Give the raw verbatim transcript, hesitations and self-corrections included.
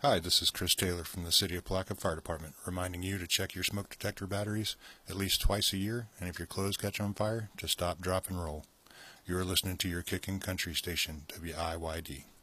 Hi, this is Chris Taylor from the City of Palatka Fire Department, reminding you to check your smoke detector batteries at least twice a year, and if your clothes catch on fire, to stop, drop, and roll. You are listening to your Kickin' Country station, W I Y D.